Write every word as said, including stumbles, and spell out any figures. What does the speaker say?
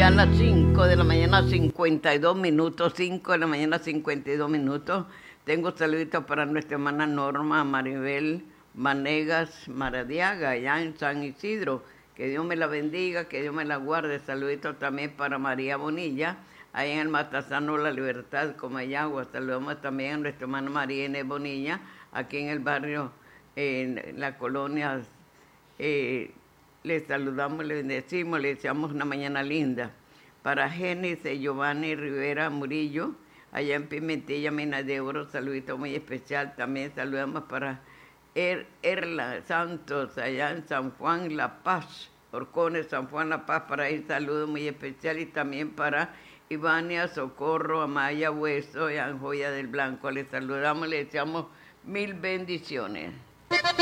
Ya a las cinco de la mañana, cincuenta y dos minutos, cinco de la mañana, cincuenta y dos minutos. Tengo saluditos para nuestra hermana Norma Maribel Vanegas Maradiaga, allá en San Isidro. Que Dios me la bendiga, que Dios me la guarde. Saluditos también para María Bonilla, allá en el Matasano La Libertad, Comayagua. Saludamos también a nuestra hermana María Inés Bonilla, aquí en el barrio, en la colonia. Eh, les saludamos, les bendecimos, les deseamos una mañana linda. Para Génesis Giovanni Rivera Murillo, allá en Pimentilla, Mina de Oro, saludito muy especial. También saludamos para er, Erla Santos, allá en San Juan La Paz, Orcones, San Juan La Paz, para ahí saludo muy especial. Y también para Ivania Socorro, Amaya Hueso, y en Joya del Blanco. Les saludamos, les deseamos mil bendiciones.